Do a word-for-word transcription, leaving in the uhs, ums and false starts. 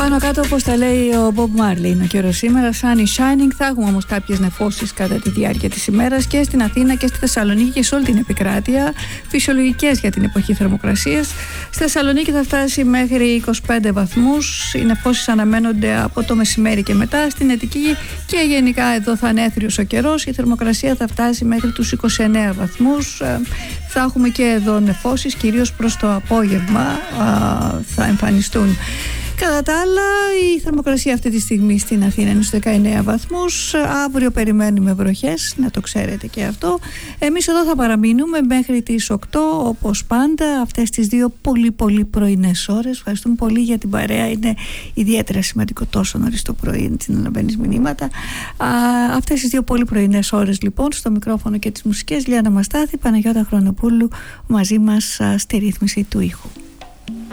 Πάνω κάτω, όπως τα λέει ο Bob Marley, είναι ο καιρός σήμερα. Sunny shining. Θα έχουμε όμως κάποιες νεφώσεις κατά τη διάρκεια της ημέρας και στην Αθήνα και στη Θεσσαλονίκη και σε όλη την επικράτεια. Φυσιολογικές για την εποχή θερμοκρασίας. Στη Θεσσαλονίκη θα φτάσει μέχρι είκοσι πέντε βαθμούς. Οι νεφώσεις αναμένονται από το μεσημέρι και μετά. Στην Αττική και γενικά εδώ θα είναι έθριος ο καιρός. Η θερμοκρασία θα φτάσει μέχρι τους είκοσι εννέα βαθμούς. Θα έχουμε και εδώ νεφώσεις, κυρίως προς το απόγευμα θα εμφανιστούν. Κατά τα άλλα, η θερμοκρασία αυτή τη στιγμή στην Αθήνα είναι στους δεκαεννέα βαθμούς. Αύριο περιμένουμε βροχές, να το ξέρετε και αυτό. Εμείς εδώ θα παραμείνουμε μέχρι τις οκτώ, όπως πάντα, αυτές τις δύο πολύ πολύ πρωινές ώρες. Ευχαριστούμε πολύ για την παρέα. Είναι ιδιαίτερα σημαντικό τόσο νωρίς το πρωί να αναβαίνεις μηνύματα. Α, αυτές τις δύο πολύ πρωινές ώρες, λοιπόν, στο μικρόφωνο και τις μουσικές, Λιάννα Μαστάθη, Παναγιώτα Χρονοπούλου μαζί μας α, στη ρύθμιση του ήχου.